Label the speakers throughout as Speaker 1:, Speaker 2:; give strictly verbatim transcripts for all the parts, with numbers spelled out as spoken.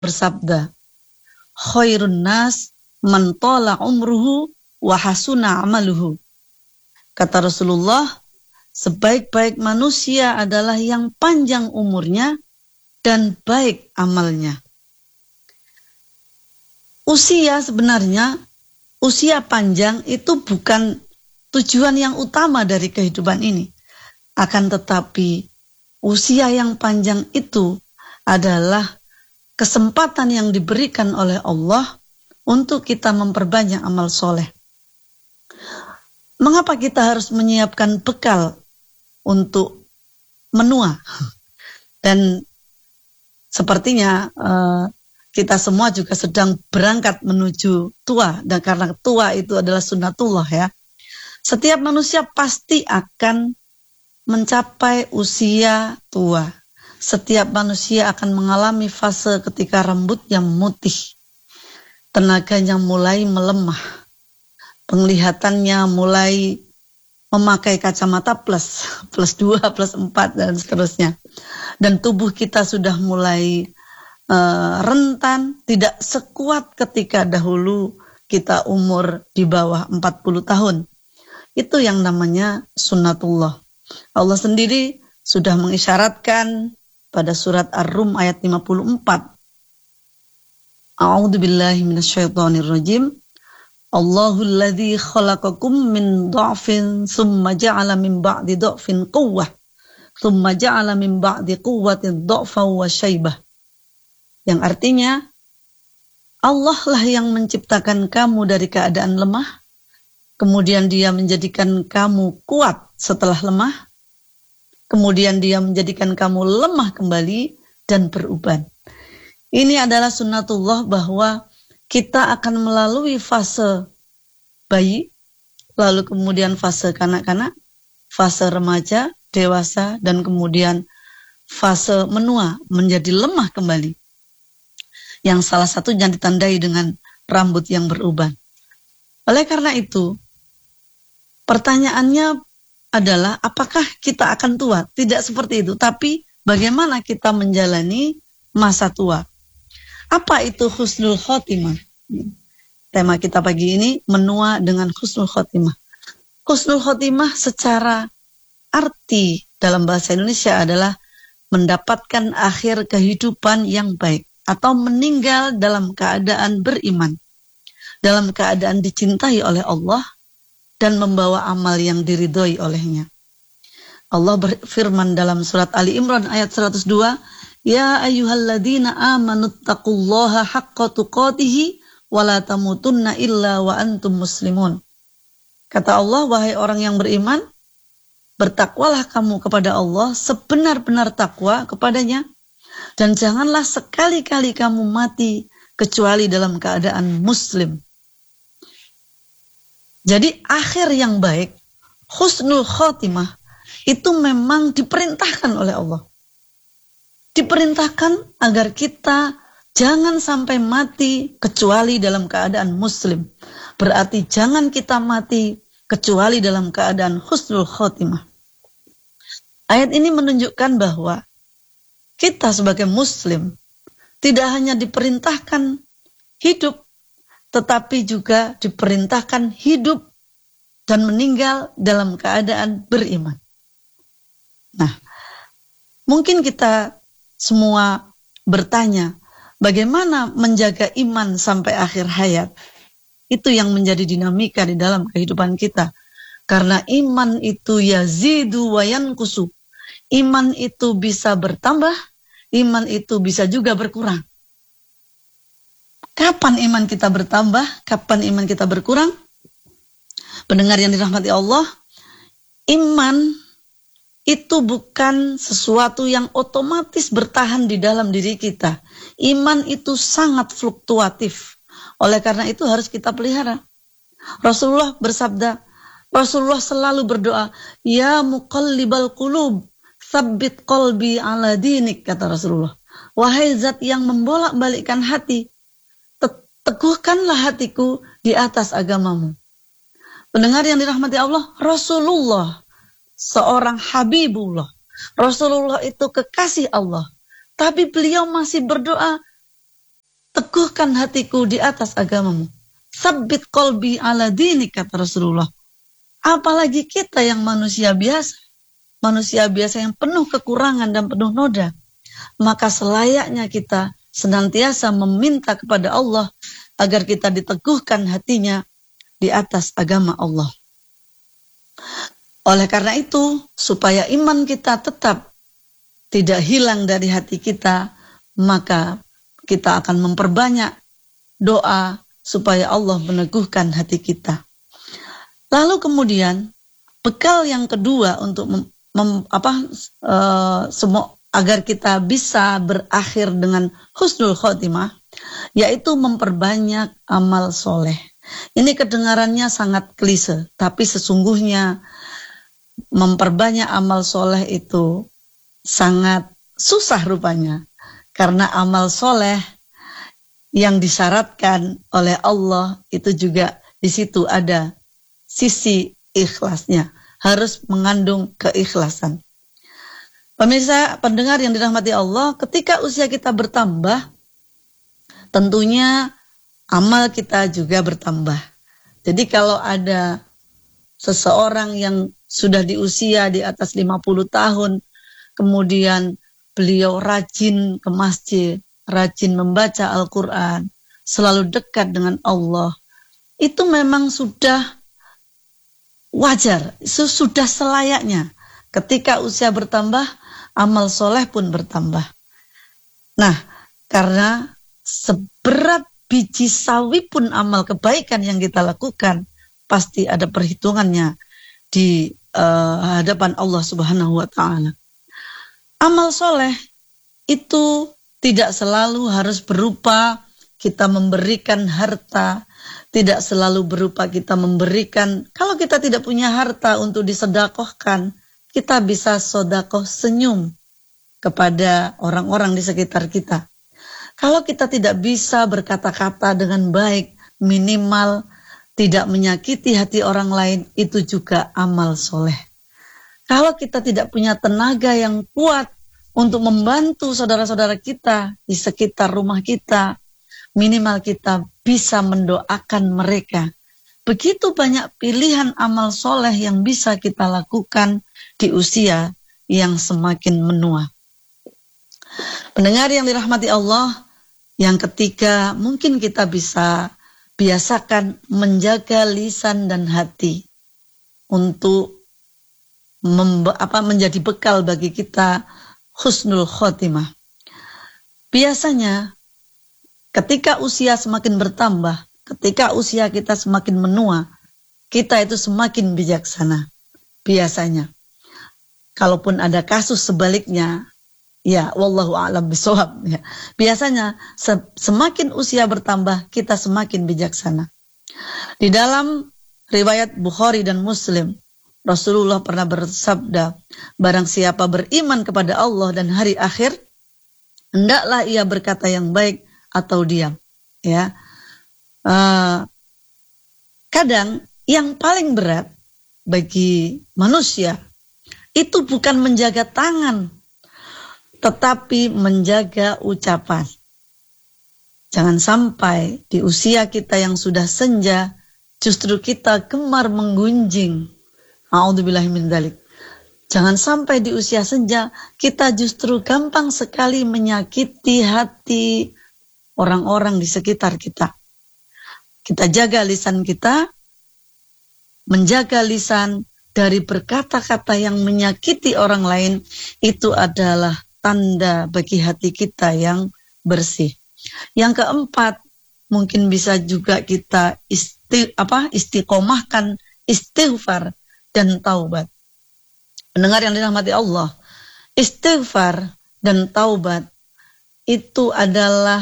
Speaker 1: bersabda, khairun nas man tala umruhu wa hasuna amaluhu. Kata Rasulullah, sebaik-baik manusia adalah yang panjang umurnya dan baik amalnya. Usia sebenarnya, usia panjang itu bukan tujuan yang utama dari kehidupan ini. Akan tetapi, usia yang panjang itu adalah kesempatan yang diberikan oleh Allah untuk kita memperbanyak amal soleh. Mengapa kita harus menyiapkan bekal untuk menua? Dan sepertinya uh, kita semua juga sedang berangkat menuju tua. Dan karena tua itu adalah sunnatullah ya. Setiap manusia pasti akan mencapai usia tua. Setiap manusia akan mengalami fase ketika rambutnya memutih. Tenaganya mulai melemah. Penglihatannya mulai memakai kacamata plus, plus dua, plus empat, dan seterusnya. Dan tubuh kita sudah mulai uh, rentan, tidak sekuat ketika dahulu kita umur di bawah empat puluh tahun. Itu yang namanya sunnatullah. Allah sendiri sudah mengisyaratkan pada surat Ar-Rum ayat lima puluh empat. A'udzubillahi minasyaitonirrajim. Allahul ladzi khalaqakum min dha'fin tsumma ja'ala min ba'di dha'fin quwwah tsumma ja'ala min ba'di quwwatin dha'fan wa syaibah. Yang artinya Allah lah yang menciptakan kamu dari keadaan lemah, kemudian Dia menjadikan kamu kuat setelah lemah, kemudian Dia menjadikan kamu lemah kembali dan beruban. Ini adalah sunnatullah bahwa kita akan melalui fase bayi, lalu kemudian fase kanak-kanak, fase remaja, dewasa, dan kemudian fase menua, menjadi lemah kembali. Yang salah satunya ditandai dengan rambut yang beruban. Oleh karena itu, pertanyaannya adalah apakah kita akan tua? Tidak seperti itu, tapi bagaimana kita menjalani masa tua? Apa itu husnul khotimah? Tema kita pagi ini menua dengan husnul khotimah. Husnul khotimah secara arti dalam bahasa Indonesia adalah mendapatkan akhir kehidupan yang baik atau meninggal dalam keadaan beriman, dalam keadaan dicintai oleh Allah dan membawa amal yang diridhoi olehnya. Allah berfirman dalam surat Ali Imran ayat seratus dua, Ya ayyuhalladzina amanu taqullaha haqqa tuqatih wa la tamutunna illa wa antum muslimun. Kata Allah, wahai orang yang beriman, bertakwalah kamu kepada Allah sebenar-benar takwa kepadanya, dan janganlah sekali-kali kamu mati kecuali dalam keadaan muslim. Jadi akhir yang baik, husnul khotimah, itu memang diperintahkan oleh Allah. Diperintahkan agar kita jangan sampai mati kecuali dalam keadaan muslim. Berarti jangan kita mati kecuali dalam keadaan husnul khotimah. Ayat ini menunjukkan bahwa kita sebagai muslim tidak hanya diperintahkan hidup, tetapi juga diperintahkan hidup dan meninggal dalam keadaan beriman. Nah, mungkin kita semua bertanya, bagaimana menjaga iman sampai akhir hayat? Itu yang menjadi dinamika di dalam kehidupan kita. Karena iman itu yazidu wa yankusu. Iman itu bisa bertambah, iman itu bisa juga berkurang. Kapan iman kita bertambah? Kapan iman kita berkurang? Pendengar yang dirahmati Allah, iman itu bukan sesuatu yang otomatis bertahan di dalam diri kita. Iman itu sangat fluktuatif. Oleh karena itu harus kita pelihara. Rasulullah bersabda, Rasulullah selalu berdoa, Ya muqallibal qulub, tsabbit qalbi ala dinik, kata Rasulullah. Wahai zat yang membolak-balikkan hati, teguhkanlah hatiku di atas agamamu. Pendengar yang dirahmati Allah, Rasulullah seorang Habibullah. Rasulullah itu kekasih Allah. Tapi beliau masih berdoa, teguhkan hatiku di atas agamamu. Sabbit qalbi ala dinik, kata Rasulullah. Apalagi kita yang manusia biasa, manusia biasa yang penuh kekurangan dan penuh noda, maka selayaknya kita senantiasa meminta kepada Allah agar kita diteguhkan hatinya di atas agama Allah. Oleh karena itu, supaya iman kita tetap tidak hilang dari hati kita, maka kita akan memperbanyak doa supaya Allah meneguhkan hati kita. Lalu kemudian bekal yang kedua untuk mem, mem, apa uh, semua agar kita bisa berakhir dengan husnul khotimah, yaitu memperbanyak amal soleh. Ini kedengarannya sangat klise, tapi sesungguhnya memperbanyak amal soleh itu sangat susah rupanya. Karena amal soleh yang disyaratkan oleh Allah itu juga di situ ada sisi ikhlasnya. Harus mengandung keikhlasan. Pemirsa, pendengar yang dirahmati Allah, ketika usia kita bertambah, tentunya amal kita juga bertambah. Jadi kalau ada seseorang yang sudah di usia di atas lima puluh tahun, kemudian beliau rajin ke masjid, rajin membaca Al-Quran, selalu dekat dengan Allah, itu memang sudah wajar, sudah selayaknya. Ketika usia bertambah, amal soleh pun bertambah. Nah, karena seberat biji sawi pun amal kebaikan yang kita lakukan, pasti ada perhitungannya di uh, hadapan Allah Subhanahu wa Ta'ala. Amal soleh itu tidak selalu harus berupa kita memberikan harta, tidak selalu berupa kita memberikan. Kalau kita tidak punya harta untuk disedekahkan, kita bisa sedekah senyum kepada orang-orang di sekitar kita. Kalau kita tidak bisa berkata-kata dengan baik, minimal tidak menyakiti hati orang lain, itu juga amal soleh. Kalau kita tidak punya tenaga yang kuat untuk membantu saudara-saudara kita di sekitar rumah kita, minimal kita bisa mendoakan mereka. Begitu banyak pilihan amal soleh yang bisa kita lakukan di usia yang semakin menua. Pendengar yang dirahmati Allah, yang ketiga mungkin kita bisa biasakan menjaga lisan dan hati untuk memba, apa, menjadi bekal bagi kita husnul khotimah. Biasanya ketika usia semakin bertambah, ketika usia kita semakin menua, kita itu semakin bijaksana. Biasanya. Kalaupun ada kasus sebaliknya, ya wallahu a'lam bishawab, ya. Biasanya se- semakin usia bertambah, kita semakin bijaksana. Di dalam riwayat Bukhari dan Muslim, Rasulullah pernah bersabda, barang siapa beriman kepada Allah dan hari akhir, hendaklah ia berkata yang baik atau diam. Ya, uh, kadang yang paling berat bagi manusia itu bukan menjaga tangan, tetapi menjaga ucapan. Jangan sampai di usia kita yang sudah senja, justru kita gemar menggunjing. A'udzubillahi min dzalik. Jangan sampai di usia senja, kita justru gampang sekali menyakiti hati orang-orang di sekitar kita. Kita jaga lisan kita, menjaga lisan dari berkata-kata yang menyakiti orang lain, itu adalah tanda bagi hati kita yang bersih. Yang keempat, mungkin bisa juga kita isti, apa, istiqomahkan istighfar dan taubat. Pendengar yang dirahmati Allah, istighfar dan taubat itu adalah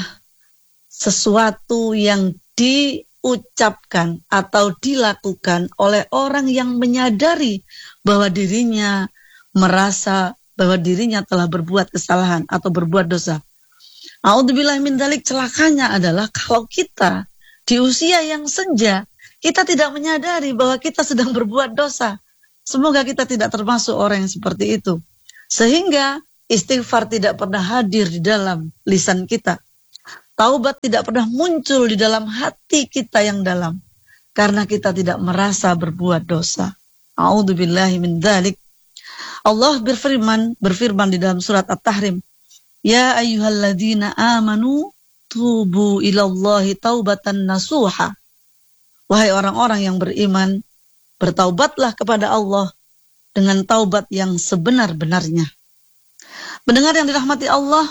Speaker 1: sesuatu yang diucapkan atau dilakukan oleh orang yang menyadari bahwa dirinya merasa bahwa dirinya telah berbuat kesalahan atau berbuat dosa. A'udzubillahi min dzalik. Celakanya adalah kalau kita di usia yang senja, kita tidak menyadari bahwa kita sedang berbuat dosa. Semoga kita tidak termasuk orang yang seperti itu. Sehingga istighfar tidak pernah hadir di dalam lisan kita. Taubat tidak pernah muncul di dalam hati kita yang dalam karena kita tidak merasa berbuat dosa. A'udzubillahi min dzalik. Allah berfirman, berfirman di dalam surat At-Tahrim, "Ya ayyuhalladzina amanu tubu ilallahi taubatan nasuha." Wahai orang-orang yang beriman, bertaubatlah kepada Allah dengan taubat yang sebenar-benarnya. Mendengar yang dirahmati Allah,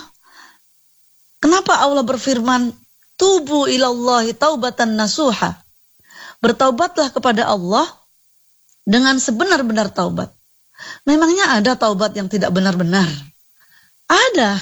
Speaker 1: kenapa Allah berfirman, tubu ilallahi taubatan nasuha? Bertaubatlah kepada Allah dengan sebenar-benar taubat. Memangnya ada taubat yang tidak benar-benar? Ada.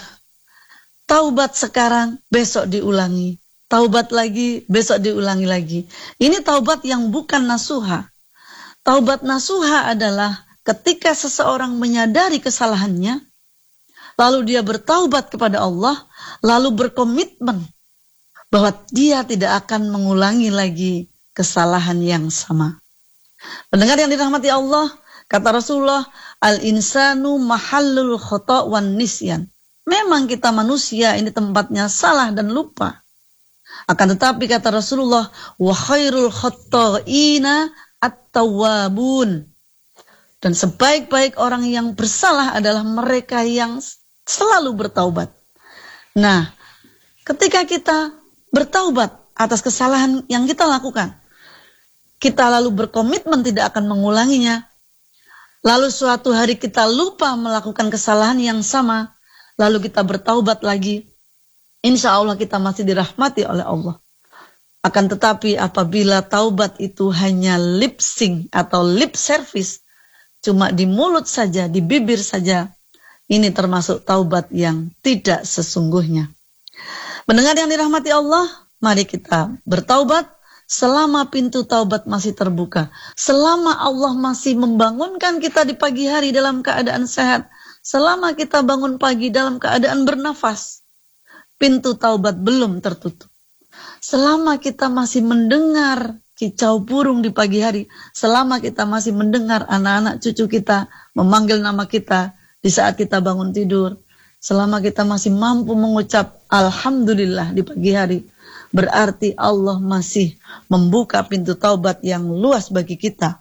Speaker 1: Taubat sekarang, besok diulangi. Taubat lagi, besok diulangi lagi. Ini taubat yang bukan nasuha. Taubat nasuha adalah ketika seseorang menyadari kesalahannya, lalu dia bertaubat kepada Allah, lalu berkomitmen bahwa dia tidak akan mengulangi lagi kesalahan yang sama. Pendengar yang dirahmati Allah, kata Rasulullah, al-insanu mahallul khata' wan nisyan. Memang kita manusia ini tempatnya salah dan lupa. Akan tetapi kata Rasulullah, wa khairul khata'ina at-tawwabun. Dan sebaik-baik orang yang bersalah adalah mereka yang selalu bertaubat. Nah, ketika kita bertaubat atas kesalahan yang kita lakukan, kita lalu berkomitmen tidak akan mengulanginya, lalu suatu hari kita lupa melakukan kesalahan yang sama, lalu kita bertaubat lagi, insya Allah kita masih dirahmati oleh Allah. Akan tetapi apabila taubat itu hanya lip sync atau lip service, cuma di mulut saja, di bibir saja, ini termasuk taubat yang tidak sesungguhnya. Mendengar yang dirahmati Allah, mari kita bertaubat selama pintu taubat masih terbuka. Selama Allah masih membangunkan kita di pagi hari dalam keadaan sehat. Selama kita bangun pagi dalam keadaan bernafas, pintu taubat belum tertutup. Selama kita masih mendengar kicau burung di pagi hari, selama kita masih mendengar anak-anak cucu kita memanggil nama kita di saat kita bangun tidur, selama kita masih mampu mengucap alhamdulillah di pagi hari, berarti Allah masih membuka pintu taubat yang luas bagi kita.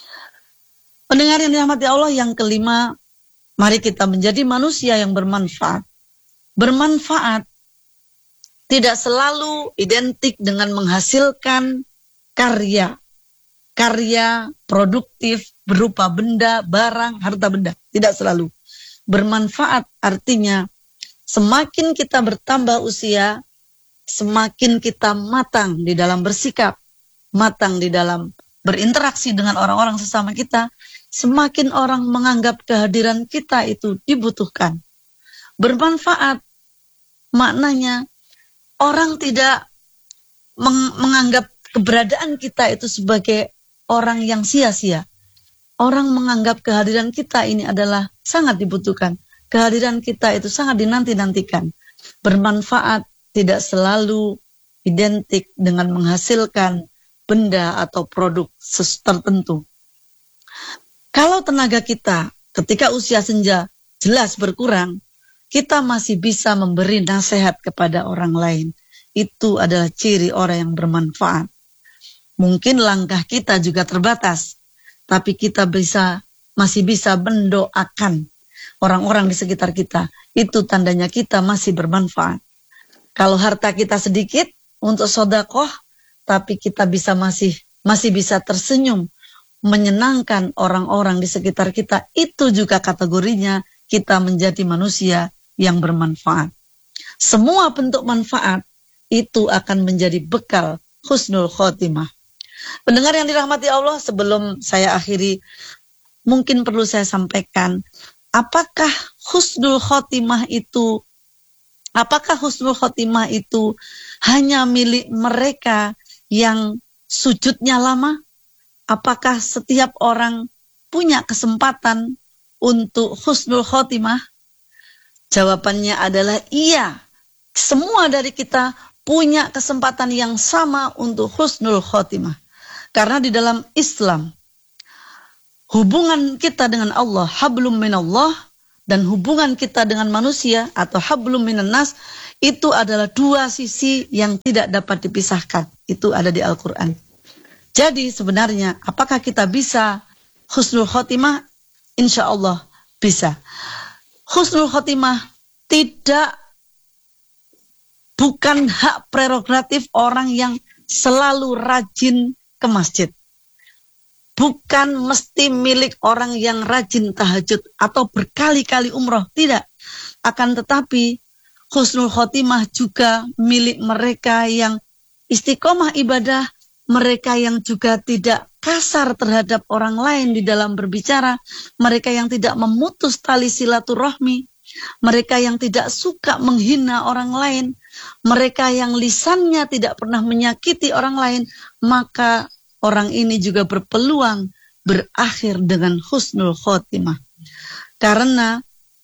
Speaker 1: Pendengar yang dirahmati Allah, yang kelima, mari kita menjadi manusia yang bermanfaat. Bermanfaat tidak selalu identik dengan menghasilkan karya, karya produktif berupa benda, barang, harta benda. Tidak selalu. Bermanfaat artinya semakin kita bertambah usia, semakin kita matang di dalam bersikap, matang di dalam berinteraksi dengan orang-orang sesama kita, semakin orang menganggap kehadiran kita itu dibutuhkan. Bermanfaat maknanya orang tidak meng- menganggap keberadaan kita itu sebagai orang yang sia-sia. Orang menganggap kehadiran kita ini adalah sangat dibutuhkan. Kehadiran kita itu sangat dinanti-nantikan. Bermanfaat tidak selalu identik dengan menghasilkan benda atau produk tertentu. Kalau tenaga kita ketika usia senja jelas berkurang, kita masih bisa memberi nasihat kepada orang lain. Itu adalah ciri orang yang bermanfaat. Mungkin langkah kita juga terbatas, tapi kita bisa masih bisa mendoakan orang-orang di sekitar kita. Itu tandanya kita masih bermanfaat. Kalau harta kita sedikit untuk sedekah, tapi kita bisa masih masih bisa tersenyum, menyenangkan orang-orang di sekitar kita, itu juga kategorinya kita menjadi manusia yang bermanfaat. Semua bentuk manfaat itu akan menjadi bekal husnul khotimah. Pendengar yang dirahmati Allah, sebelum saya akhiri, mungkin perlu saya sampaikan, apakah husnul khotimah itu, apakah husnul khotimah itu hanya milik mereka yang sujudnya lama? Apakah setiap orang punya kesempatan untuk husnul khotimah? Jawabannya adalah iya. Semua dari kita punya kesempatan yang sama untuk husnul khotimah. Karena di dalam Islam, hubungan kita dengan Allah, hablum minallah, dan hubungan kita dengan manusia atau hablum minan nas, Itu adalah dua sisi yang tidak dapat dipisahkan. Itu ada di Al-Quran. Jadi sebenarnya apakah kita bisa husnul khotimah? Insya Allah bisa. Husnul khotimah tidak, bukan hak prerogatif orang yang selalu rajin ke masjid. Bukan mesti milik orang yang rajin tahajud atau berkali-kali umroh. Tidak. Akan tetapi husnul khotimah juga milik mereka yang istiqomah ibadah, mereka yang juga tidak kasar terhadap orang lain di dalam berbicara, mereka yang tidak memutus tali silaturahmi, mereka yang tidak suka menghina orang lain, mereka yang lisannya tidak pernah menyakiti orang lain, maka orang ini juga berpeluang berakhir dengan husnul khotimah. Karena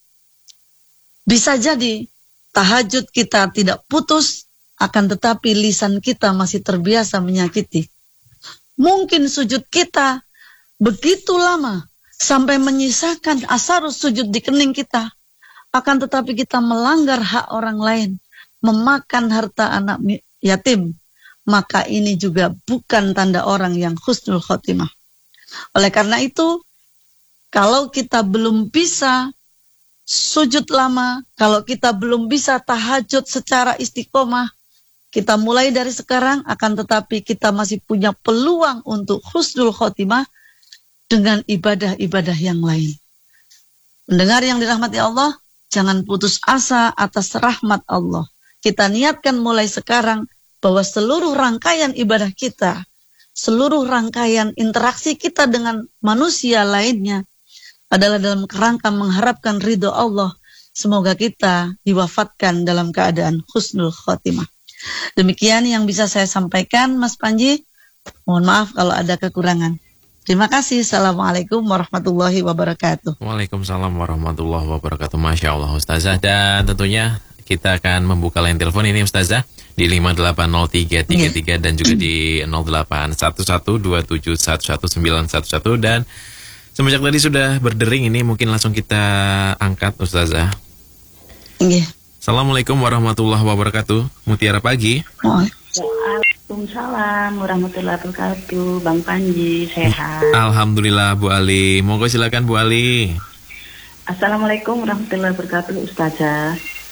Speaker 1: bisa jadi tahajud kita tidak putus, akan tetapi lisan kita masih terbiasa menyakiti. Mungkin sujud kita begitu lama sampai menyisakan asarus sujud di kening kita, akan tetapi kita melanggar hak orang lain, memakan harta anak yatim, maka ini juga bukan tanda orang yang husnul khotimah. Oleh karena itu, kalau kita belum bisa sujud lama, kalau kita belum bisa tahajud secara istiqomah, kita mulai dari sekarang, akan tetapi kita masih punya peluang untuk husnul khotimah dengan ibadah-ibadah yang lain. Mendengar yang dirahmati Allah, jangan putus asa atas rahmat Allah. Kita niatkan mulai sekarang bahwa seluruh rangkaian ibadah kita, seluruh rangkaian interaksi kita dengan manusia lainnya adalah dalam kerangka mengharapkan ridho Allah. Semoga kita diwafatkan dalam keadaan husnul khotimah. Demikian yang bisa saya sampaikan, Mas Panji. Mohon maaf kalau ada kekurangan. Terima kasih. Assalamualaikum warahmatullahi wabarakatuh.
Speaker 2: Waalaikumsalam warahmatullahi wabarakatuh. Masya Allah Ustazah. Dan tentunya kita akan membuka line telepon ini Ustazah di lima delapan nol tiga tiga tiga yeah. dan juga di nol delapan satu satu dua tujuh satu satu sembilan satu satu. Dan semenjak tadi sudah berdering ini, mungkin langsung kita angkat Ustazah.
Speaker 1: Yeah.
Speaker 2: Assalamualaikum warahmatullahi wabarakatuh. Mutiara Pagi.
Speaker 3: Waalaikumsalam warahmatullahi wabarakatuh. Bang Panji, sehat?
Speaker 2: Alhamdulillah Bu Ali. Monggo silakan Bu Ali.
Speaker 3: Assalamualaikum warahmatullahi wabarakatuh Ustazah.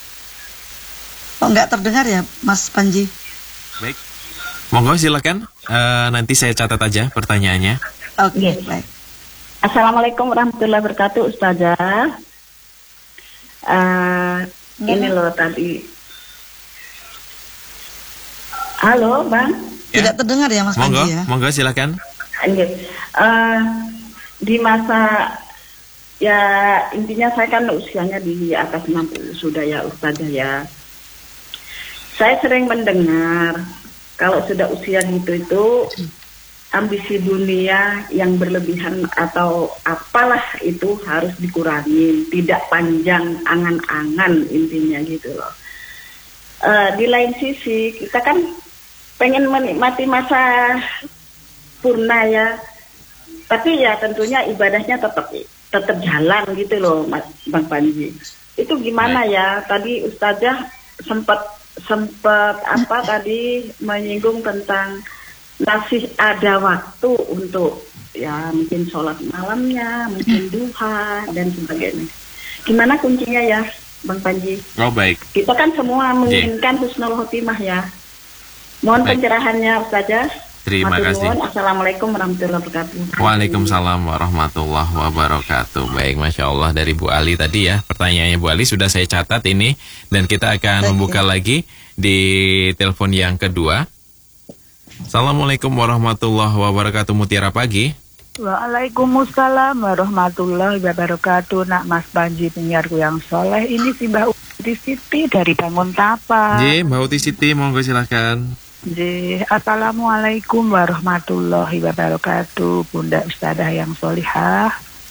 Speaker 1: Oh, enggak terdengar ya Mas Panji?
Speaker 2: Baik. Monggo silakan. Uh, nanti saya catat aja pertanyaannya.
Speaker 1: Oke, okay, baik.
Speaker 3: Assalamualaikum warahmatullahi wabarakatuh Ustazah. Uh, ini loh tadi. Halo Bang.
Speaker 1: Tidak ya. Terdengar ya Mas
Speaker 2: monggo,
Speaker 1: Panji ya?
Speaker 2: Monggo silakan.
Speaker 3: Uh, di masa, ya intinya saya kan usianya di atas enam puluh sudah ya Ustazah ya. Saya sering mendengar kalau sudah usia gitu itu ambisi dunia yang berlebihan atau apalah itu harus dikurangi, tidak panjang angan-angan intinya gitu loh. Uh, di lain sisi kita kan pengen menikmati masa purna ya, tapi ya tentunya ibadahnya tetap tetap jalan gitu loh Mas Bang Panji. Itu gimana ya? Tadi Ustazah sempat sempat apa tadi menyinggung tentang masih ada waktu untuk ya mungkin sholat malamnya, mungkin duha dan sebagainya. Gimana kuncinya ya Bang Panji?
Speaker 2: Oh baik.
Speaker 3: Kita kan semua menginginkan husnul khotimah ya. Mohon baik. Pencerahannya Ustazah.
Speaker 2: Terima Matur kasih.
Speaker 3: Mohon. Assalamualaikum warahmatullahi wabarakatuh.
Speaker 2: Waalaikumsalam warahmatullahi wabarakatuh. Baik, Masya Allah dari Bu Ali tadi ya. Pertanyaannya Bu Ali sudah saya catat ini. Dan kita akan baik, membuka ya. lagi di telepon yang kedua. Assalamualaikum warahmatullahi wabarakatuh. Mutiara Pagi.
Speaker 4: Waalaikumsalam warahmatullahi wabarakatuh. Nak Mas Panji penyiarku yang soleh. Ini si Mbak Uti Siti dari Bangun Tapa.
Speaker 2: Ji, Mbak Uti Siti, monggo silakan.
Speaker 4: Ji, Assalamualaikum warahmatullahi wabarakatuh. Bunda Ustazah yang solihah.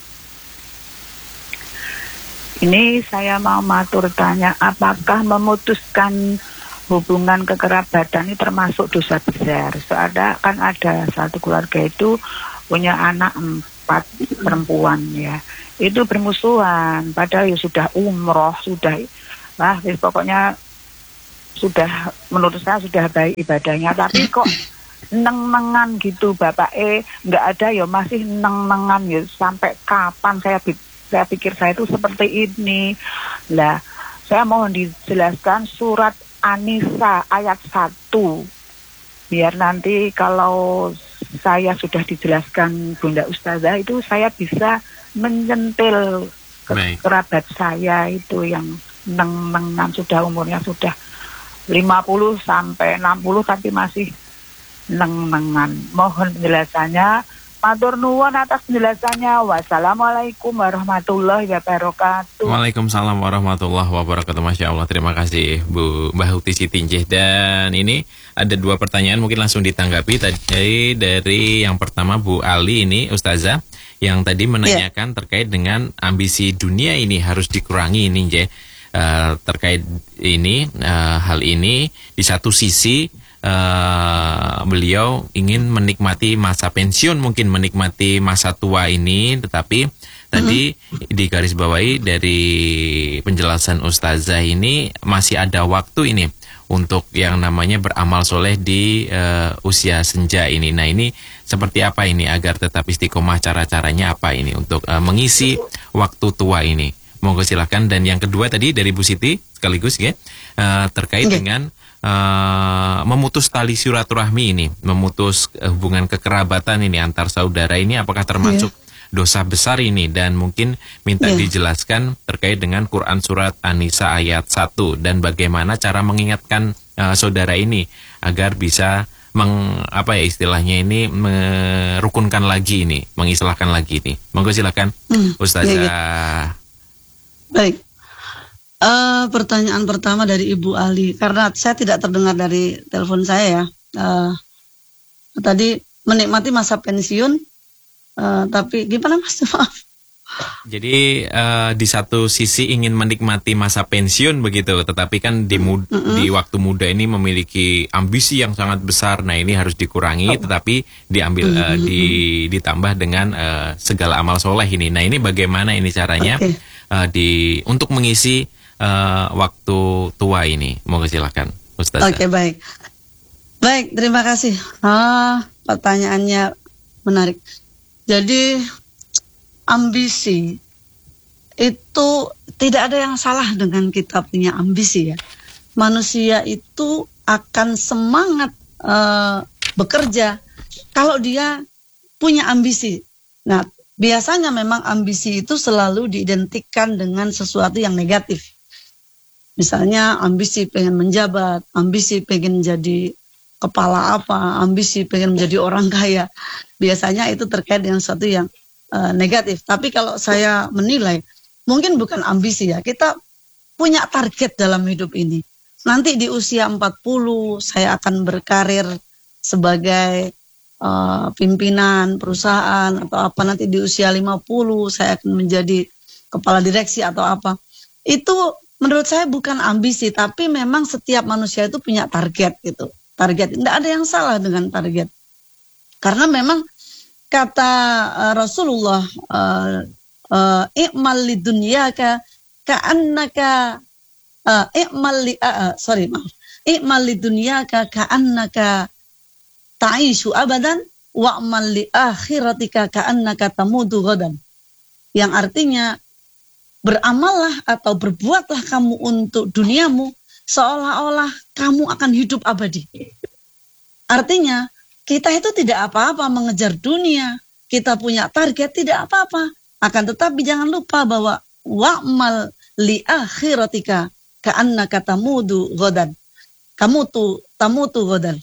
Speaker 4: Ini saya mau matur tanya, apakah memutuskan hubungan kekerabatan ini termasuk dosa besar? Soalnya kan ada satu keluarga itu punya anak empat perempuan ya, itu bermusuhan padahal ya sudah umroh, sudah lah pokoknya sudah menurut saya sudah baik ibadahnya, tapi kok neng-nengan gitu Bapak eh nggak ada ya, masih neng-nengan ya, sampai kapan saya saya pikir saya itu seperti ini. Lah saya mohon dijelaskan surat An-Nisa ayat satu, biar nanti kalau saya sudah dijelaskan Bunda Ustazah itu saya bisa menyentil ke kerabat saya itu yang neng-nengan, sudah umurnya sudah lima puluh sampai enam puluh tapi masih neng-nengan. Mohon penjelasannya. Matur nuwun atas penjelasannya. Wassalamualaikum warahmatullahi wabarakatuh.
Speaker 2: Waalaikumsalam warahmatullahi wabarakatuh. Masya Allah, terima kasih Bu Mbah Huti Sitinjih. Dan ini ada dua pertanyaan, mungkin langsung ditanggapi. Tadi dari yang pertama Bu Ali ini Ustazah, yang tadi menanyakan yeah. terkait dengan ambisi dunia ini harus dikurangi ini, Je. Uh, terkait ini uh, hal ini di satu sisi uh, beliau ingin menikmati masa pensiun, mungkin menikmati masa tua ini, tetapi mm-hmm. tadi digarisbawahi dari penjelasan Ustazah ini masih ada waktu ini untuk yang namanya beramal soleh di uh, usia senja ini. Nah ini seperti apa ini agar tetap istiqomah, cara-caranya apa ini untuk uh, mengisi waktu tua ini? Monggo silakan. Dan yang kedua tadi dari Bu Siti sekaligus ya uh, terkait okay. dengan uh, memutus tali silaturahmi ini, memutus uh, hubungan kekerabatan ini antar saudara ini, apakah termasuk yeah. dosa besar ini? Dan mungkin minta yeah. dijelaskan terkait dengan Quran surat An-Nisa ayat satu dan bagaimana cara mengingatkan uh, saudara ini agar bisa meng, apa ya istilahnya ini merukunkan lagi ini, mengislahkan lagi ini. Monggo silakan mm. Ustazah. Yeah, yeah.
Speaker 1: Baik, uh, pertanyaan pertama dari Ibu Ali, karena saya tidak terdengar dari telepon saya ya. Uh, tadi menikmati masa pensiun, uh, tapi gimana Mas? Maaf.
Speaker 2: Jadi uh, di satu sisi ingin menikmati masa pensiun begitu, tetapi kan di, mud- mm-hmm. di waktu muda ini memiliki ambisi yang sangat besar. Nah ini harus dikurangi, oh. tetapi diambil mm-hmm. uh, di, ditambah dengan uh, segala amal soleh ini. Nah ini bagaimana ini caranya? Okay. Uh, di untuk mengisi uh, waktu tua ini, mohon silakan Ustazah.
Speaker 1: Oke okay, baik, baik terima kasih. Ah, pertanyaannya menarik. Jadi ambisi itu tidak ada yang salah dengan kita punya ambisi ya. Manusia itu akan semangat uh, bekerja kalau dia punya ambisi. Nah biasanya memang ambisi itu selalu diidentikan dengan sesuatu yang negatif. Misalnya ambisi pengen menjabat, ambisi pengen jadi kepala apa, ambisi pengen menjadi orang kaya. Biasanya itu terkait dengan sesuatu yang uh, negatif. Tapi kalau saya menilai, mungkin bukan ambisi ya. Kita punya target dalam hidup ini. Nanti di usia empat puluh saya akan berkarir sebagai Uh, pimpinan perusahaan atau apa, nanti di usia lima puluh saya akan menjadi kepala direksi atau apa. Itu menurut saya bukan ambisi, tapi memang setiap manusia itu punya target gitu. Target, tidak ada yang salah dengan target. Karena memang kata uh, Rasulullah uh, uh, i'mal lidunyaka ka'annaka uh, i'mal li uh, uh, sorry maaf i'mal lidunyaka ka'annaka ta'ishu abadan wa'mal li akhiratika ka'annaka tamutu ghadan. Yang artinya beramallah atau berbuatlah kamu untuk duniamu seolah-olah kamu akan hidup abadi. Artinya kita itu tidak apa-apa mengejar dunia, kita punya target tidak apa-apa. Akan tetapi jangan lupa bahwa wa'mal li akhiratika ka'annaka tamutu ghadan. Kamu tuh tamutu ghadan.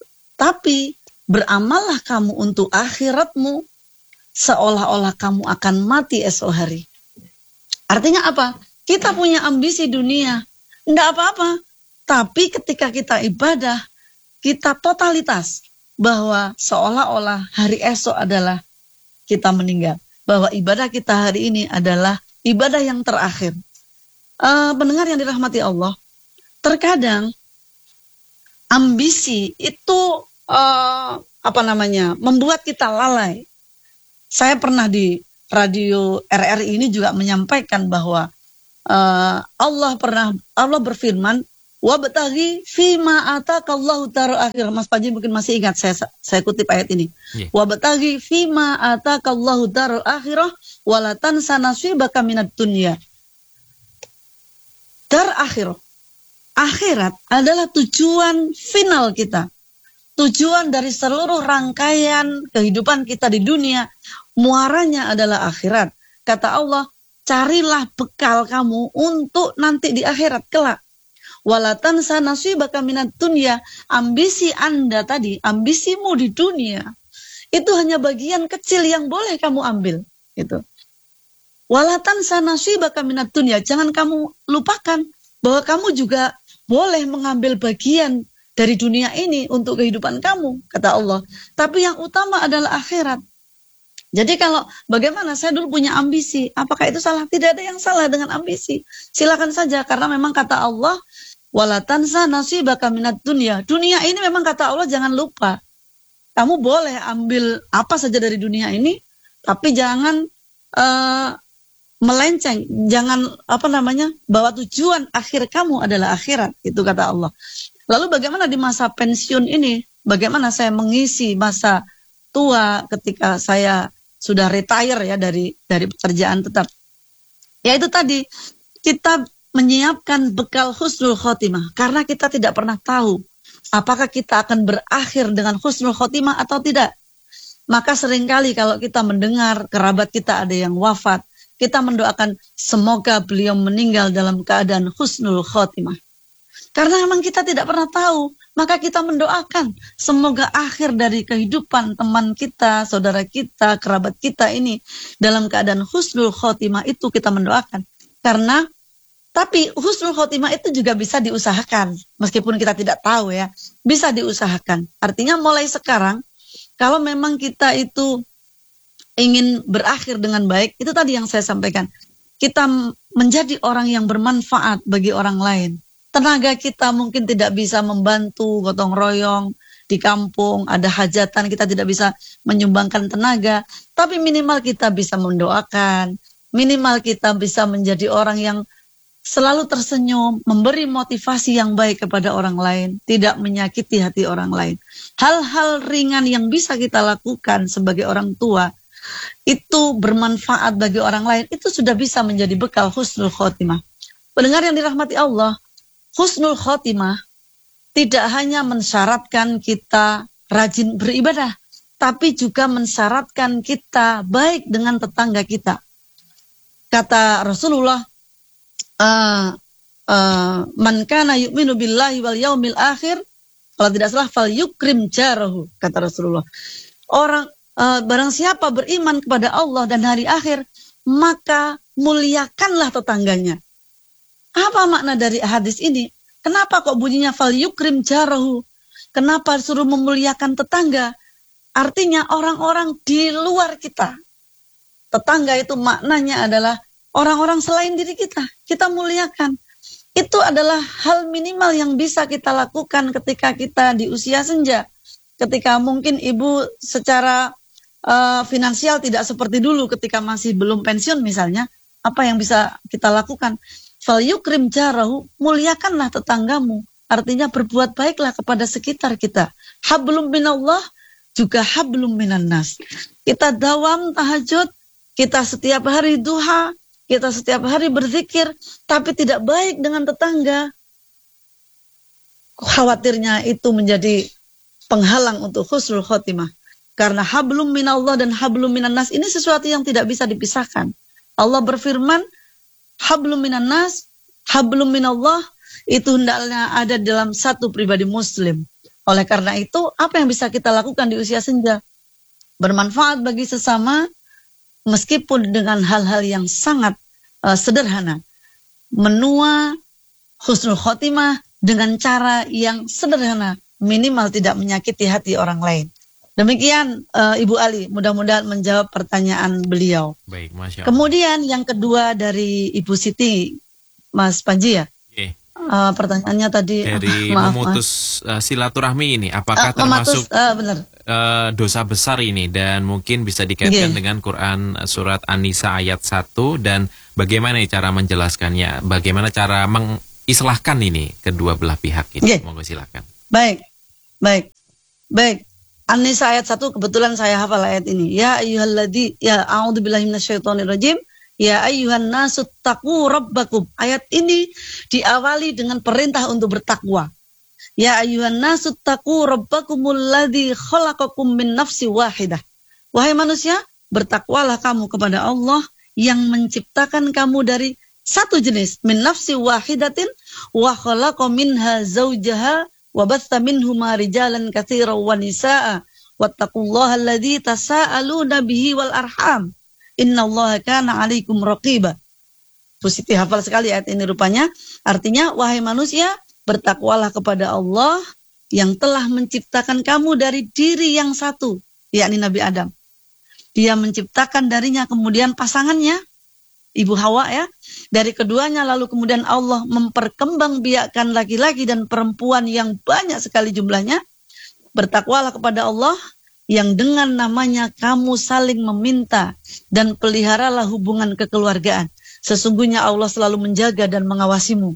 Speaker 1: Tapi beramallah kamu untuk akhiratmu seolah-olah kamu akan mati esok hari. Artinya apa? Kita punya ambisi dunia, enggak apa-apa. Tapi ketika kita ibadah, kita totalitas bahwa seolah-olah hari esok adalah kita meninggal. Bahwa ibadah kita hari ini adalah ibadah yang terakhir. Uh, pendengar yang dirahmati Allah, terkadang ambisi itu uh, apa namanya membuat kita lalai. Saya pernah di radio R R I ini juga menyampaikan bahwa uh, Allah pernah Allah berfirman, Wabtaghi fima atakallahu darul akhirah. Mas Panji mungkin masih ingat, saya saya kutip ayat ini. Yeah. Wabtaghi fima atakallahu darul akhirah wala tansa nasibaka minad dunya. Dar akhirah. Akhirat adalah tujuan final kita. Tujuan dari seluruh rangkaian kehidupan kita di dunia, muaranya adalah akhirat. Kata Allah, carilah bekal kamu untuk nanti di akhirat kelak. Walatan sanasibaka minat dunya, ambisi Anda tadi, ambisimu di dunia, itu hanya bagian kecil yang boleh kamu ambil. Gitu. Walatan sanasibaka minat dunya, jangan kamu lupakan bahwa kamu juga boleh mengambil bagian dari dunia ini untuk kehidupan kamu, kata Allah. Tapi yang utama adalah akhirat. Jadi kalau bagaimana saya dulu punya ambisi, apakah itu salah? Tidak ada yang salah dengan ambisi. Silakan saja, karena memang kata Allah, wala tansa nasibaka minad dunya. Dunia ini memang kata Allah jangan lupa. Kamu boleh ambil apa saja dari dunia ini, tapi jangan uh, melenceng, jangan apa namanya, bahwa tujuan akhir kamu adalah akhirat, itu kata Allah. Lalu bagaimana di masa pensiun ini? Bagaimana saya mengisi masa tua ketika saya sudah retire ya dari dari pekerjaan tetap? Ya itu tadi, kita menyiapkan bekal husnul khotimah, karena kita tidak pernah tahu apakah kita akan berakhir dengan husnul khotimah atau tidak. Maka seringkali kalau kita mendengar kerabat kita ada yang wafat, kita mendoakan semoga beliau meninggal dalam keadaan husnul khotimah. Karena memang kita tidak pernah tahu, maka kita mendoakan semoga akhir dari kehidupan teman kita, saudara kita, kerabat kita ini dalam keadaan husnul khotimah, itu kita mendoakan. Karena tapi husnul khotimah itu juga bisa diusahakan, meskipun kita tidak tahu ya, bisa diusahakan. Artinya mulai sekarang, kalau memang kita itu ingin berakhir dengan baik, itu tadi yang saya sampaikan, kita menjadi orang yang bermanfaat bagi orang lain. Tenaga kita mungkin tidak bisa membantu gotong royong di kampung, ada hajatan, kita tidak bisa menyumbangkan tenaga, tapi minimal kita bisa mendoakan, minimal kita bisa menjadi orang yang selalu tersenyum, memberi motivasi yang baik kepada orang lain, tidak menyakiti hati orang lain. Hal-hal ringan yang bisa kita lakukan sebagai orang tua, itu bermanfaat bagi orang lain, itu sudah bisa menjadi bekal husnul khotimah. Pendengar yang dirahmati Allah, husnul khotimah tidak hanya mensyaratkan kita rajin beribadah, tapi juga mensyaratkan kita baik dengan tetangga kita. Kata Rasulullah, Uh, uh, man kana yu'minu billahi wal yaumil akhir, kalau tidak salah, fal yukrim jarahu, kata Rasulullah. Orang uh, barang siapa beriman kepada Allah dan hari akhir, maka muliakanlah tetangganya. Apa makna dari hadis ini? Kenapa kok bunyinya fal yukrim jarahu? Kenapa suruh memuliakan tetangga? Artinya orang-orang di luar kita. Tetangga itu maknanya adalah orang-orang selain diri kita, kita muliakan. Itu adalah hal minimal yang bisa kita lakukan ketika kita di usia senja. Ketika mungkin ibu secara uh, finansial tidak seperti dulu ketika masih belum pensiun misalnya, apa yang bisa kita lakukan? Fal yukrim jarahu, muliakanlah tetanggamu. Artinya berbuat baiklah kepada sekitar kita. Hablum minallah, juga hablum minan nas. Kita dawam tahajud, kita setiap hari duha, kita setiap hari berzikir, tapi tidak baik dengan tetangga. Khawatirnya itu menjadi penghalang untuk husnul khotimah. Karena hablum minallah dan hablum minan nas ini sesuatu yang tidak bisa dipisahkan. Allah berfirman, hablum minan nas, hablum minallah, itu hendaknya ada dalam satu pribadi muslim. Oleh karena itu, apa yang bisa kita lakukan di usia senja? Bermanfaat bagi sesama, meskipun dengan hal-hal yang sangat uh, sederhana. Menua husnul khotimah dengan cara yang sederhana, minimal tidak menyakiti hati orang lain. Demikian uh, Ibu Ali, mudah-mudahan menjawab pertanyaan beliau.
Speaker 2: Baik, Masya Allah.
Speaker 1: Kemudian yang kedua dari Ibu Siti, Mas Panji ya.
Speaker 2: Okay.
Speaker 1: Uh, pertanyaannya tadi
Speaker 2: dari
Speaker 1: uh, maaf,
Speaker 2: memutus uh, silaturahmi ini, apakah
Speaker 1: uh,
Speaker 2: termasuk
Speaker 1: mematus, uh, benar.
Speaker 2: Uh, dosa besar ini, dan mungkin bisa dikaitkan
Speaker 1: yeah.
Speaker 2: dengan Quran surat An-Nisa ayat satu, dan bagaimana cara menjelaskannya, bagaimana cara meng, mengislahkan ini kedua belah pihak ini.
Speaker 1: Yeah.
Speaker 2: Monggo silakan.
Speaker 1: Baik, baik, baik. An-Nisa ayat satu, kebetulan saya hafal ayat ini. Ya ayyuhalladzi, ya a'udzubillahi minasyaitonirrajim. Ya ayyuhan nasu taqu rabbakum. Ayat ini diawali dengan perintah untuk bertakwa. Ya ayyuhan nasu taqu rabbakumul ladzi khalaqakum min nafsi wahidah. Wahai manusia, bertakwalah kamu kepada Allah yang menciptakan kamu dari satu jenis, min nafsi wahidatin wa khalaqa minha zawjaha wa batha minhuma rijalan katsiran wa nisaa wattaqullaha alladzi tasaaluna bihi wal arham. Innallaha kana 'alaikum raqiba. Positif hafal sekali ayat ini rupanya. Artinya, wahai manusia, bertakwalah kepada Allah yang telah menciptakan kamu dari diri yang satu, yakni Nabi Adam. Dia menciptakan darinya kemudian pasangannya, Ibu Hawa ya. Dari keduanya lalu kemudian Allah memperkembangbiakkan laki-laki dan perempuan yang banyak sekali jumlahnya. Bertakwalah kepada Allah yang dengan namanya kamu saling meminta dan peliharalah hubungan kekeluargaan. Sesungguhnya Allah selalu menjaga dan mengawasimu.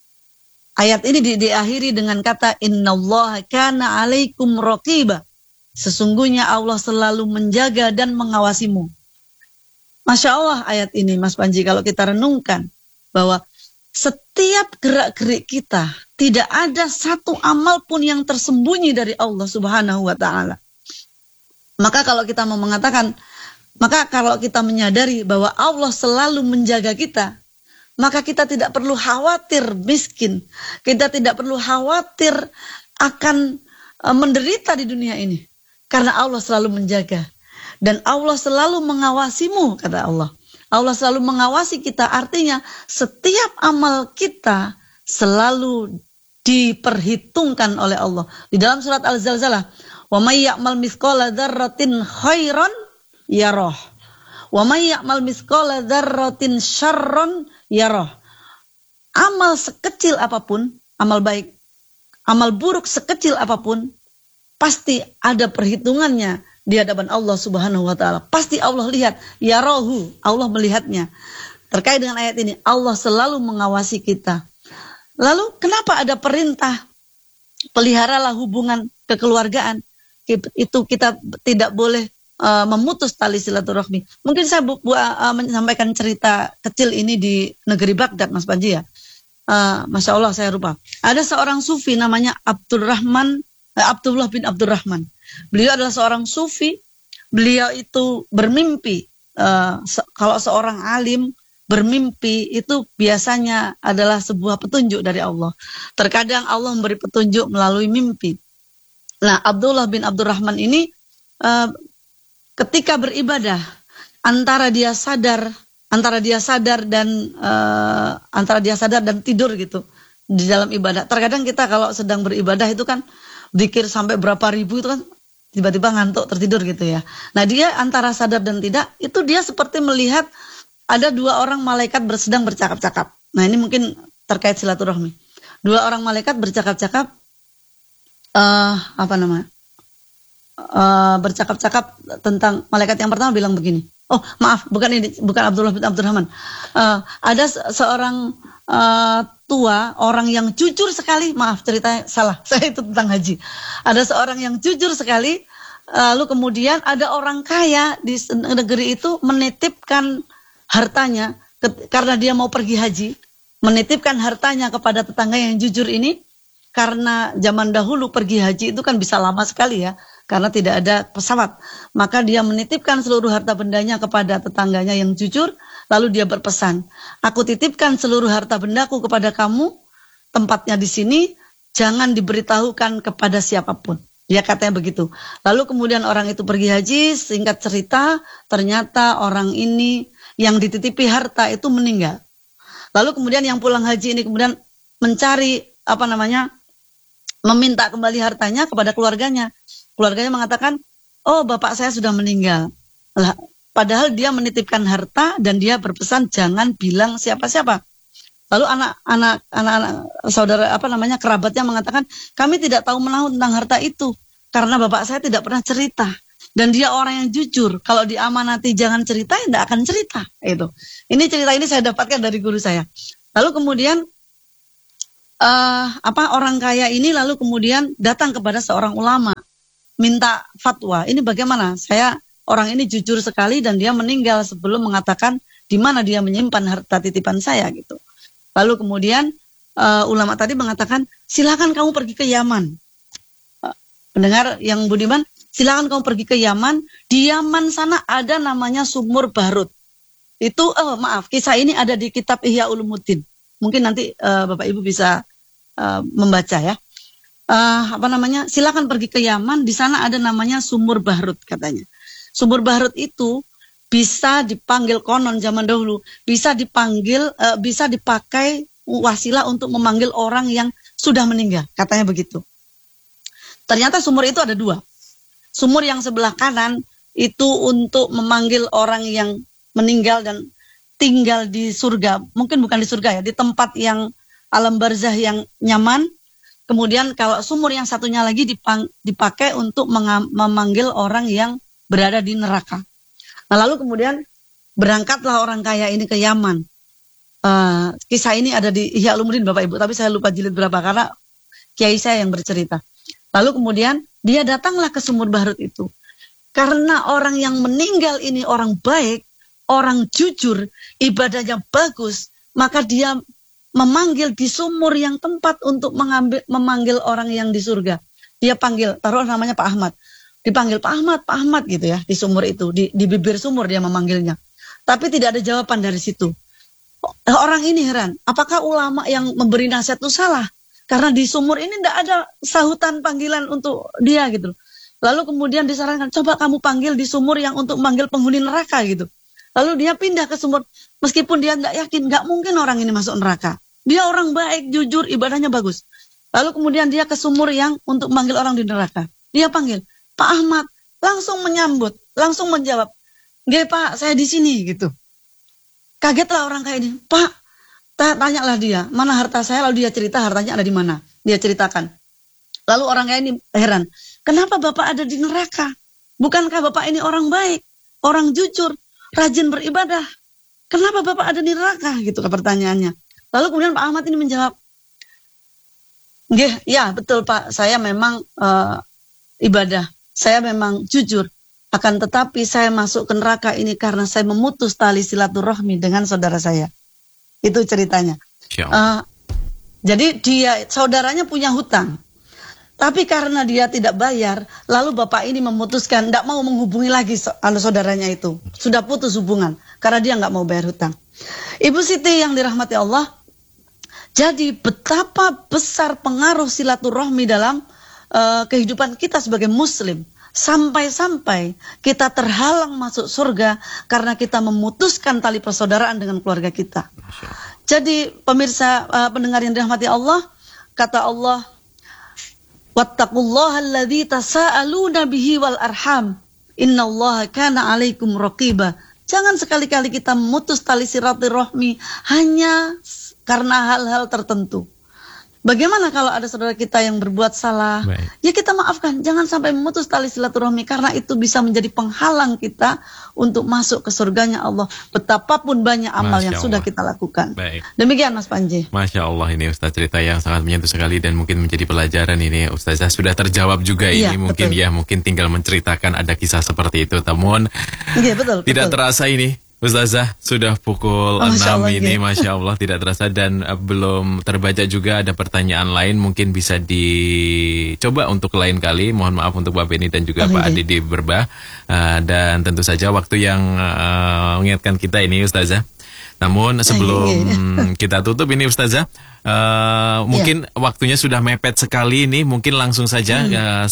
Speaker 1: Ayat ini di, diakhiri dengan kata innallaha kana 'alaikum raqiba. Sesungguhnya Allah selalu menjaga dan mengawasimu. Masya Allah ayat ini Mas Panji, kalau kita renungkan bahwa setiap gerak-gerik kita tidak ada satu amal pun yang tersembunyi dari Allah Subhanahu wa ta'ala. Maka kalau kita mau mengatakan, maka kalau kita menyadari bahwa Allah selalu menjaga kita, maka kita tidak perlu khawatir miskin. Kita tidak perlu khawatir akan uh, menderita di dunia ini. Karena Allah selalu menjaga. Dan Allah selalu mengawasimu, kata Allah. Allah selalu mengawasi kita, artinya setiap amal kita selalu diperhitungkan oleh Allah. Di dalam surat Al-Zalzalah, wa may ya'mal mithqala dzarratin khairan yarah. Wa may ya'mal mithqala dzarratin syarran yarah. Amal sekecil apapun, amal baik, amal buruk sekecil apapun, pasti ada perhitungannya di hadapan Allah Subhanahu wa ta'ala. Pasti Allah lihat, ya rohu, Allah melihatnya. Terkait dengan ayat ini, Allah selalu mengawasi kita. Lalu kenapa ada perintah peliharalah hubungan kekeluargaan? Itu kita tidak boleh uh, memutus tali silaturahmi. Mungkin saya bu, bu, uh, menyampaikan cerita kecil ini di negeri Baghdad, Mas Panji ya. Uh, Masya Allah saya lupa. Ada seorang sufi namanya Abdurrahman, uh, Abdullah bin Abdurrahman. Beliau adalah seorang sufi. Beliau itu bermimpi. Uh, se- kalau seorang alim bermimpi itu biasanya adalah sebuah petunjuk dari Allah. Terkadang Allah memberi petunjuk melalui mimpi. Nah, Abdullah bin Abdurrahman ini uh, ketika beribadah, antara dia sadar, antara dia sadar dan uh, antara dia sadar dan tidur gitu di dalam ibadah. Terkadang kita kalau sedang beribadah itu kan zikir sampai berapa ribu itu kan tiba-tiba ngantuk tertidur gitu ya. Nah, dia antara sadar dan tidak, itu dia seperti melihat ada dua orang malaikat sedang bercakap-cakap. Nah, ini mungkin terkait silaturahmi. Dua orang malaikat bercakap-cakap, uh, apa namanya? Uh, bercakap-cakap tentang, malaikat yang pertama bilang begini. Oh, maaf, bukan ini, bukan Abdullah bin Abdurrahman. Uh, ada se- seorang uh, tua, orang yang jujur sekali. Maaf, ceritanya salah. Saya itu tentang haji. Ada seorang yang jujur sekali. Lalu kemudian ada orang kaya di negeri itu menitipkan hartanya ke, karena dia mau pergi haji, menitipkan hartanya kepada tetangga yang jujur ini. Karena zaman dahulu pergi haji itu kan bisa lama sekali ya, karena tidak ada pesawat. Maka dia menitipkan seluruh harta bendanya kepada tetangganya yang jujur. Lalu dia berpesan, aku titipkan seluruh harta bendaku kepada kamu, tempatnya di sini, jangan diberitahukan kepada siapapun. Dia katanya begitu. Lalu kemudian orang itu pergi haji, singkat cerita, ternyata orang ini yang dititipi harta itu meninggal. Lalu kemudian yang pulang haji ini kemudian mencari, apa namanya, meminta kembali hartanya kepada keluarganya. Keluarganya mengatakan, oh bapak saya sudah meninggal. Lah, padahal dia menitipkan harta dan dia berpesan jangan bilang siapa-siapa. Lalu anak-anak anak-anak saudara apa namanya kerabatnya mengatakan kami tidak tahu menahu tentang harta itu karena bapak saya tidak pernah cerita dan dia orang yang jujur. Kalau diamanati jangan cerita, tidak akan cerita. Itu. Ini cerita ini saya dapatkan dari guru saya. Lalu kemudian uh, apa orang kaya ini lalu kemudian datang kepada seorang ulama minta fatwa. Ini bagaimana? Saya orang ini jujur sekali dan dia meninggal sebelum mengatakan di mana dia menyimpan harta titipan saya gitu. Lalu kemudian uh, ulama tadi mengatakan silakan kamu pergi ke Yaman. Uh, pendengar yang budiman, silakan kamu pergi ke Yaman. Di Yaman sana ada namanya sumur Barut. Itu oh maaf, kisah ini ada di kitab Ihya Ulumuddin. Mungkin nanti uh, Bapak Ibu bisa uh, membaca ya. Uh, apa namanya? Silakan pergi ke Yaman, di sana ada namanya sumur Barut katanya. Sumur Barut itu bisa dipanggil konon zaman dahulu, bisa dipanggil uh, bisa dipakai wasilah untuk memanggil orang yang sudah meninggal, katanya begitu. Ternyata sumur itu ada dua. Sumur yang sebelah kanan itu untuk memanggil orang yang meninggal dan tinggal di surga, mungkin bukan di surga ya, di tempat yang alam barzah yang nyaman. Kemudian kalau sumur yang satunya lagi dipang, dipakai untuk mengam, memanggil orang yang berada di neraka. Nah, lalu kemudian berangkatlah orang kaya ini ke Yaman. Uh, kisah ini ada di Ihya Ulumuddin Bapak Ibu, tapi saya lupa jilid berapa karena kiai saya yang bercerita. Lalu kemudian dia datanglah ke sumur Barut itu. Karena orang yang meninggal ini orang baik, orang jujur, ibadahnya bagus, maka dia memanggil di sumur yang tempat untuk mengambil, memanggil orang yang di surga. Dia panggil, taruh namanya Pak Ahmad. Dipanggil Pak Ahmad, Pak Ahmad gitu ya, di sumur itu. Di, di bibir sumur dia memanggilnya. Tapi tidak ada jawaban dari situ. Orang ini heran, apakah ulama yang memberi nasihat itu salah? Karena di sumur ini tidak ada sahutan panggilan untuk dia gitu. Lalu kemudian disarankan, coba kamu panggil di sumur yang untuk memanggil penghuni neraka gitu. Lalu dia pindah ke sumur, meskipun dia tidak yakin, nggak mungkin orang ini masuk neraka. Dia orang baik, jujur, ibadahnya bagus. Lalu kemudian dia ke sumur yang untuk memanggil orang di neraka. Dia panggil, Pak Ahmad, langsung menyambut, langsung menjawab, nggih Pak, saya di sini gitu. Kagetlah orang kayak ini, Pak, tanyalah dia, mana harta saya, lalu dia cerita hartanya ada di mana. Dia ceritakan. Lalu orang kayak ini heran, kenapa Bapak ada di neraka? Bukankah Bapak ini orang baik, orang jujur, rajin beribadah? Kenapa Bapak ada di neraka? Gitu pertanyaannya. Lalu kemudian Pak Ahmad ini menjawab, nggih, ya betul Pak, saya memang uh, ibadah, saya memang jujur. Akan tetapi saya masuk ke neraka ini karena saya memutus tali silaturahmi dengan saudara saya. Itu ceritanya. Uh, jadi dia, saudaranya punya hutang. Tapi karena dia tidak bayar, lalu bapak ini memutuskan tidak mau menghubungi lagi saudaranya itu. Sudah putus hubungan karena dia nggak mau bayar hutang. Ibu Siti yang dirahmati Allah, jadi betapa besar pengaruh silaturahmi dalam uh, kehidupan kita sebagai muslim. Sampai-sampai kita terhalang masuk surga karena kita memutuskan tali persaudaraan dengan keluarga kita. Jadi pemirsa uh, pendengar yang dirahmati Allah, kata Allah, wattaqullaha alladzi tasaaluna bihi wal arham innallaha kana 'alaikum raqiba. Jangan sekali-kali kita memutus tali silaturahmi hanya karena hal-hal tertentu. Bagaimana kalau ada saudara kita yang berbuat salah? Baik. Ya kita maafkan, jangan sampai memutus tali silaturahmi karena itu bisa menjadi penghalang kita untuk masuk ke surganya Allah. Betapapun banyak amal Masya yang Allah. Sudah kita lakukan. Baik. Demikian Mas Panji.
Speaker 2: Masya Allah, ini Ustaz cerita yang sangat menyentuh sekali dan mungkin menjadi pelajaran ini. Ustazah sudah terjawab juga ya, ini mungkin betul. Ya mungkin tinggal menceritakan ada kisah seperti itu. Namun ya, betul, tidak betul. terasa ini. Ustazah, sudah pukul oh, enam ini, ya. Masya Allah, tidak terasa dan uh, belum terbaca juga ada pertanyaan lain, mungkin bisa dicoba untuk lain kali. Mohon maaf untuk Mbak Beni dan juga oh, Pak Adi di Berbah. Uh, dan tentu saja waktu yang uh, mengingatkan kita ini, Ustazah. Namun sebelum kita tutup ini Ustazah, uh, mungkin yeah. waktunya sudah mepet sekali ini, mungkin langsung saja hmm. uh,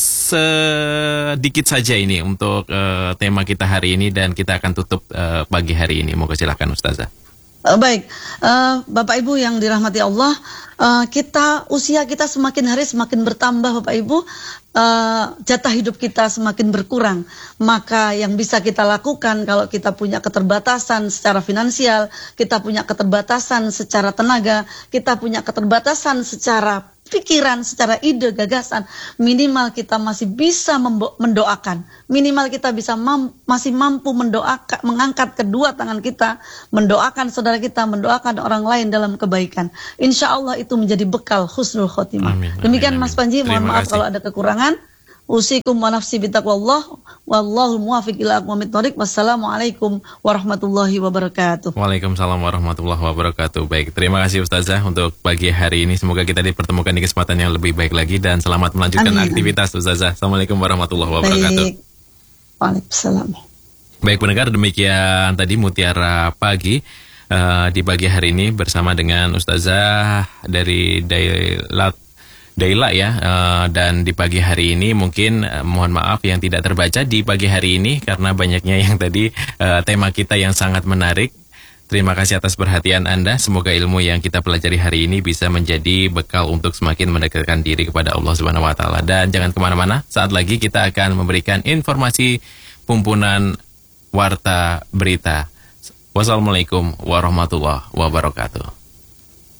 Speaker 2: sedikit saja ini untuk uh, tema kita hari ini dan kita akan tutup uh, pagi hari ini. Moga silakan Ustazah.
Speaker 1: Uh, baik, uh, Bapak Ibu yang dirahmati Allah, uh, kita usia kita semakin hari semakin bertambah Bapak Ibu, uh, jatah hidup kita semakin berkurang. Maka yang bisa kita lakukan kalau kita punya keterbatasan secara finansial, kita punya keterbatasan secara tenaga, kita punya keterbatasan secara pikiran, secara ide, gagasan, minimal kita masih bisa mendoakan. Minimal kita bisa mam, masih mampu mendoakan, mengangkat kedua tangan kita, mendoakan saudara kita, mendoakan orang lain dalam kebaikan. Insya Allah itu menjadi bekal husnul khotimah.
Speaker 2: Amin,
Speaker 1: Demikian
Speaker 2: amin,
Speaker 1: Mas Panji, mohon
Speaker 2: Terima
Speaker 1: maaf
Speaker 2: kasih.
Speaker 1: kalau ada kekurangan. Usikum wa nafsi bitaqwallah wallahu muwaffiq ila aqwamit thoriq. Wassalamualaikum warahmatullahi wabarakatuh.
Speaker 2: Waalaikumsalam warahmatullahi wabarakatuh. Baik, terima kasih Ustazah untuk pagi hari ini. Semoga kita dipertemukan di kesempatan yang lebih baik lagi dan selamat melanjutkan
Speaker 1: Amin.
Speaker 2: aktivitas Ustazah. Assalamualaikum warahmatullahi wabarakatuh.
Speaker 1: Baik. Waalaikumsalam.
Speaker 2: Baik pendengar, demikian tadi Mutiara Pagi uh, di pagi hari ini bersama dengan Ustazah dari Dailat Daila ya, uh, dan di pagi hari ini mungkin uh, mohon maaf yang tidak terbaca di pagi hari ini karena banyaknya yang tadi uh, tema kita yang sangat menarik. Terima kasih atas perhatian Anda. Semoga ilmu yang kita pelajari hari ini bisa menjadi bekal untuk semakin mendekatkan diri kepada Allah Subhanahu wa taala. Dan jangan kemana-mana, saat lagi kita akan memberikan informasi pumpunan warta berita. Wassalamualaikum warahmatullahi wabarakatuh.